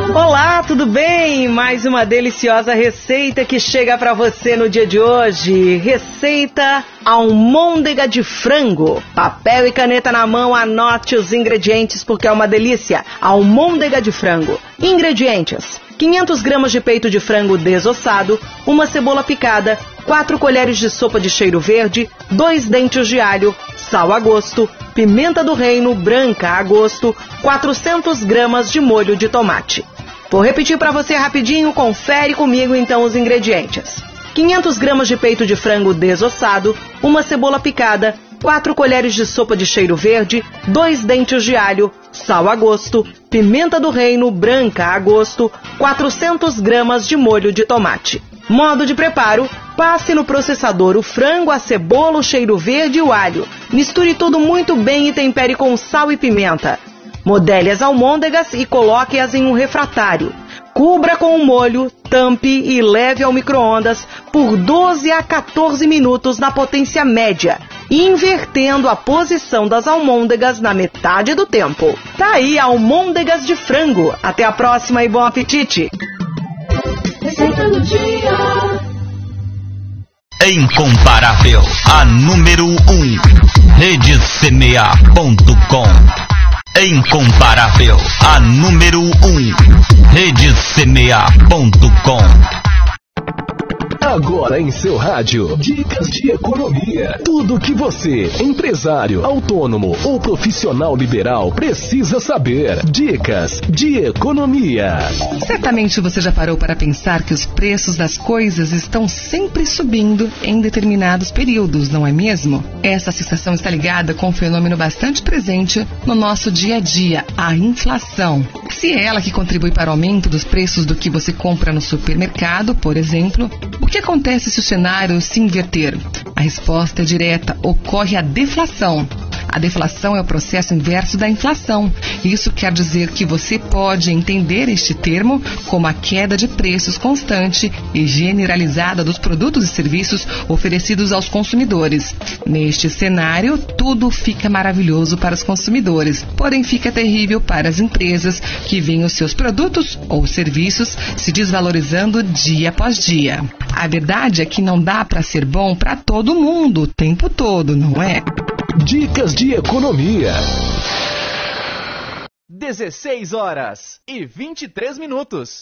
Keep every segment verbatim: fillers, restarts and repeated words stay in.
Olá, tudo bem? Mais uma deliciosa receita que chega para você no dia de hoje. Receita almôndega de frango. Papel e caneta na mão, anote os ingredientes porque é uma delícia. Almôndega de frango. Ingredientes: quinhentas gramas de peito de frango desossado, uma cebola picada, quatro colheres de sopa de cheiro verde, dois dentes de alho, sal a gosto, pimenta do reino branca a gosto, quatrocentas gramas de molho de tomate. Vou repetir para você rapidinho, confere comigo então os ingredientes. quinhentas gramas de peito de frango desossado, uma cebola picada, quatro colheres de sopa de cheiro verde, dois dentes de alho, sal a gosto, pimenta do reino branca a gosto, quatrocentas gramas de molho de tomate. Modo de preparo: passe no processador o frango, a cebola, o cheiro verde e o alho. Misture tudo muito bem e tempere com sal e pimenta. Modele as almôndegas e coloque-as em um refratário. Cubra com o molho, tampe e leve ao micro-ondas por doze a quatorze minutos na potência média, invertendo a posição das almôndegas na metade do tempo. Tá aí, almôndegas de frango. Até a próxima e bom apetite! Receita do dia. Incomparável, a número um, rede C M A ponto com. Incomparável, a número um, rede C M A ponto com. Agora em seu rádio, dicas de economia. Tudo o que você, empresário, autônomo ou profissional liberal, precisa saber. Dicas de economia. Certamente você já parou para pensar que os preços das coisas estão sempre subindo em determinados períodos, não é mesmo? Essa sensação está ligada com um fenômeno bastante presente no nosso dia a dia, a inflação. Se é ela que contribui para o aumento dos preços do que você compra no supermercado, por exemplo, o que acontece se o cenário se inverter? A resposta é direta: ocorre a deflação. A deflação é o processo inverso da inflação. Isso quer dizer que você pode entender este termo como a queda de preços constante e generalizada dos produtos e serviços oferecidos aos consumidores. Neste cenário, tudo fica maravilhoso para os consumidores, porém fica terrível para as empresas que veem os seus produtos ou serviços se desvalorizando dia após dia. A verdade é que não dá para ser bom para todo mundo o tempo todo, não é? Dicas de economia. dezesseis horas e vinte e três minutos.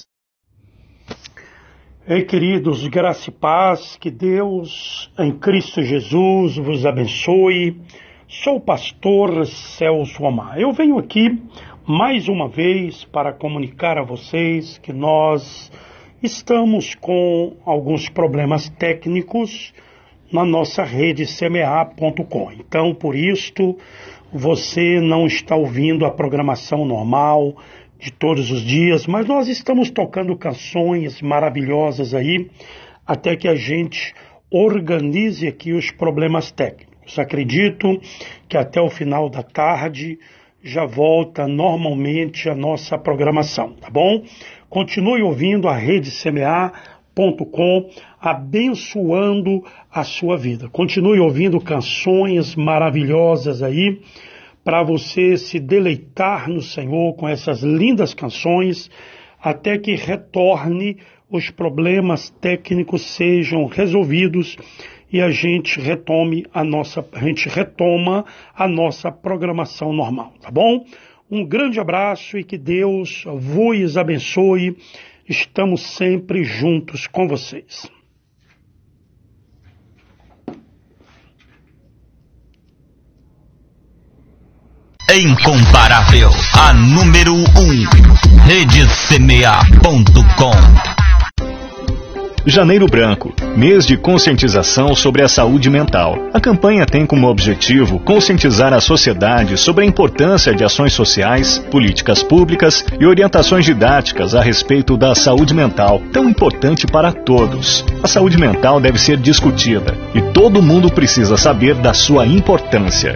Ei, queridos, graça e paz, que Deus em Cristo Jesus vos abençoe. Sou o pastor Celso Omar. Eu venho aqui mais uma vez para comunicar a vocês que nós estamos com alguns problemas técnicos na nossa rede C M A ponto com. Então, por isto, você não está ouvindo a programação normal de todos os dias, mas nós estamos tocando canções maravilhosas aí, até que a gente organize aqui os problemas técnicos. Acredito que até o final da tarde já volta normalmente a nossa programação, tá bom? Continue ouvindo a rede C M A ponto com, abençoando a sua vida. Continue ouvindo canções maravilhosas aí, para você se deleitar no Senhor com essas lindas canções, até que retorne, os problemas técnicos sejam resolvidos e a gente retome a nossa, a gente retoma a nossa programação normal, tá bom? Um grande abraço e que Deus vos abençoe. Estamos sempre juntos com vocês. Incomparável, a número um, rede C M A ponto com. Janeiro Branco, mês de conscientização sobre a saúde mental. A campanha tem como objetivo conscientizar a sociedade sobre a importância de ações sociais, políticas públicas e orientações didáticas a respeito da saúde mental, tão importante para todos. A saúde mental deve ser discutida e todo mundo precisa saber da sua importância.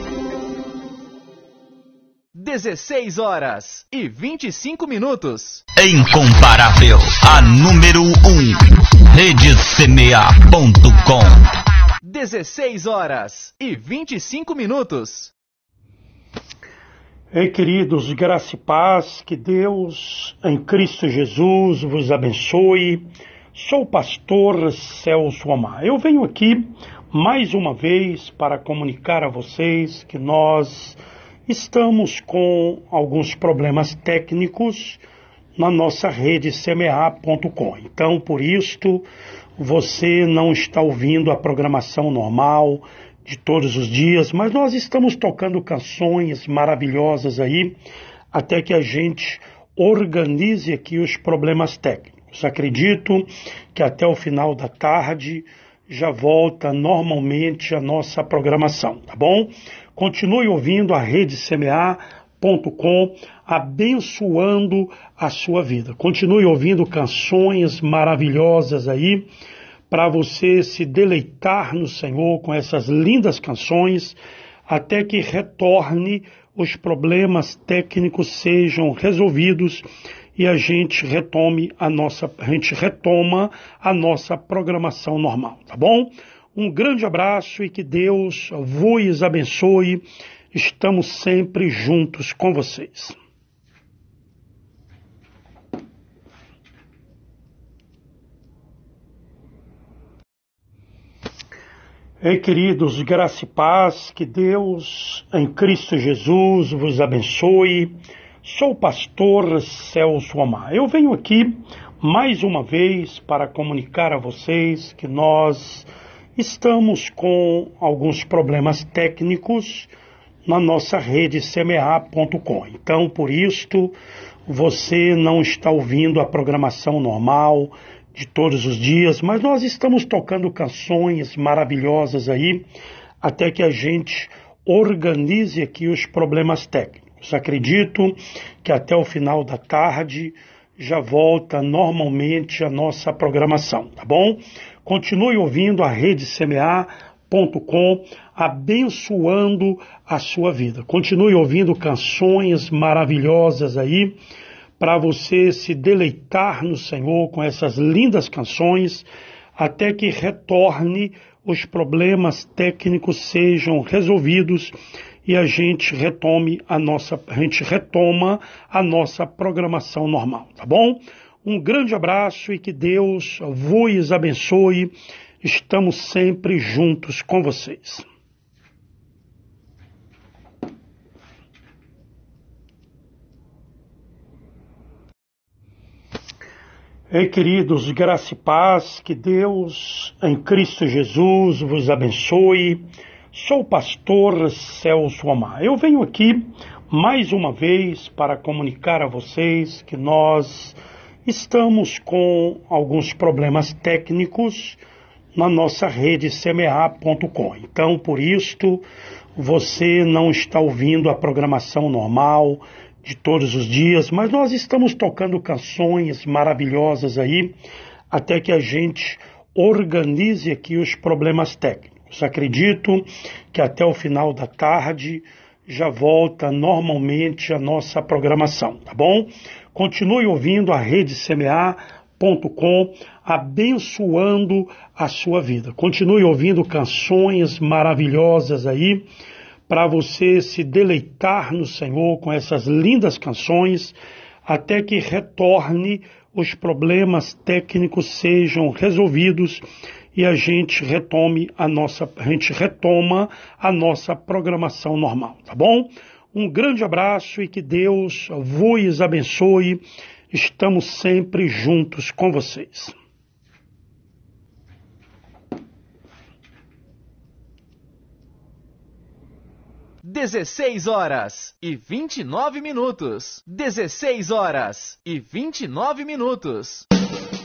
dezesseis horas e vinte e cinco minutos. Incomparável, a número um, rede C M A ponto com. dezesseis horas e vinte e cinco minutos. Ei, queridos, graça e paz, que Deus em Cristo Jesus vos abençoe. Sou o pastor Celso Amar. Eu venho aqui mais uma vez para comunicar a vocês que nós estamos com alguns problemas técnicos na nossa rede semear ponto com. Então, por isto, você não está ouvindo a programação normal de todos os dias, mas nós estamos tocando canções maravilhosas aí, até que a gente organize aqui os problemas técnicos. Acredito que até o final da tarde já volta normalmente a nossa programação, tá bom? Continue ouvindo a rede semear ponto com, abençoando a sua vida. Continue ouvindo canções maravilhosas aí, para você se deleitar no Senhor com essas lindas canções, até que retorne, os problemas técnicos sejam resolvidos e a gente retome a nossa, a gente retoma a nossa programação normal, tá bom? Um grande abraço e que Deus vos abençoe. Estamos sempre juntos com vocês. Ei, queridos, graça e paz, que Deus em Cristo Jesus vos abençoe. Sou o pastor Celso Amar. Eu venho aqui mais uma vez para comunicar a vocês que nós estamos com alguns problemas técnicos na nossa rede semear ponto com. Então, por isto, você não está ouvindo a programação normal de todos os dias, mas nós estamos tocando canções maravilhosas aí, até que a gente organize aqui os problemas técnicos. Acredito que até o final da tarde já volta normalmente a nossa programação, tá bom? Continue ouvindo a rede semear ponto com, abençoando a sua vida. Continue ouvindo canções maravilhosas aí, para você se deleitar no Senhor com essas lindas canções, até que retorne, os problemas técnicos sejam resolvidos e a gente retome a nossa, a gente retoma a nossa programação normal, tá bom? Um grande abraço e que Deus vos abençoe. Estamos sempre juntos com vocês. Ei, queridos, graça e paz, que Deus em Cristo Jesus vos abençoe. Sou o pastor Celso Amar. Eu venho aqui mais uma vez para comunicar a vocês que nós estamos com alguns problemas técnicos na nossa rede semear ponto com. Então, por isto, você não está ouvindo a programação normal de todos os dias, mas nós estamos tocando canções maravilhosas aí, até que a gente organize aqui os problemas técnicos. Acredito que até o final da tarde já volta normalmente a nossa programação, tá bom? Continue ouvindo a rede semear ponto com, abençoando a sua vida. Continue ouvindo canções maravilhosas aí, para você se deleitar no Senhor com essas lindas canções, até que retorne, os problemas técnicos sejam resolvidos e a gente retome a nossa, a gente retoma a nossa programação normal, tá bom? Um grande abraço e que Deus vos abençoe. Estamos sempre juntos com vocês. dezesseis horas e vinte e nove minutos. dezesseis horas e vinte e nove minutos.